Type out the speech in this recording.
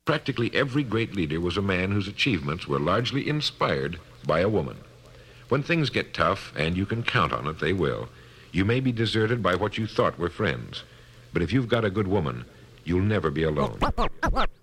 Practically every great leader was a man whose achievements were largely inspired by a woman. When things get tough, and you can count on it, they will, you may be deserted by what you thought were friends. But if you've got a good woman, you'll never be alone.